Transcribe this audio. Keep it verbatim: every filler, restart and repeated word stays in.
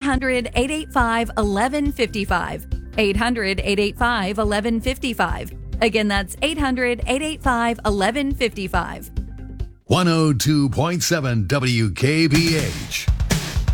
hundred, eight eight five, one one five five. eight hundred, eight eight five, one one five five. Again, that's eight hundred, eight eight five, one one five five. one oh two point seven W K B H.